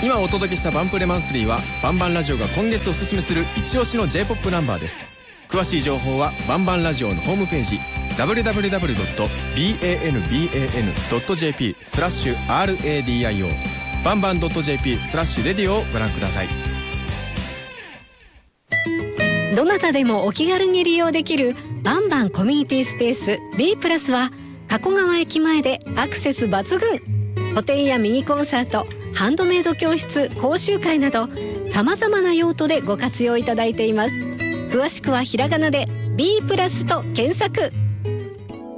今お届けしたバンプレマンスリーはバンバンラジオが今月おすすめする一押しの J-POP ナンバーです。詳しい情報はバンバンラジオのホームページ www.banban.jp/radio バンバン .jp/radio をご覧ください。 どなたでもお気軽に利用できるバンバンコミュニティスペース B プラスは加古川駅前でアクセス抜群。個展やミニコンサート、ハンドメイド教室、講習会など様々な用途でご活用いただいています。詳しくはひらがなで B プラスと検索。